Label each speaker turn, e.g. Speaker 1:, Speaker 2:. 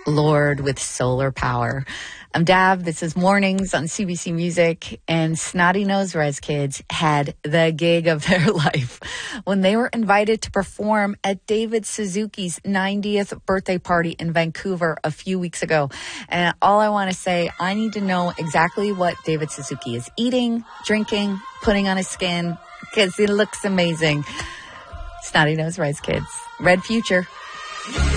Speaker 1: Lord with solar power. I'm Dab. This is Mornings on CBC Music, and Snotty Nose Rez Kids had the gig of their life when they were invited to perform at David Suzuki's 90th birthday party in Vancouver a few weeks ago. And all I want to say, I need to know exactly what David Suzuki is eating, drinking, putting on his skin, because it looks amazing. Snotty Nose Rez Kids. Red Future.